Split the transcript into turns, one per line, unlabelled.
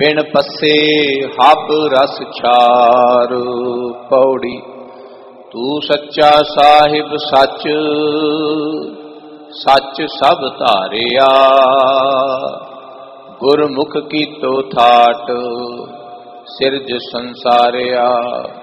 बिन पसे हब रस छार। पौड़ी तू सच्चा साहिब सच, सच सब धारिया। गुरमुख कीतो थाट, सिरज संसारिया।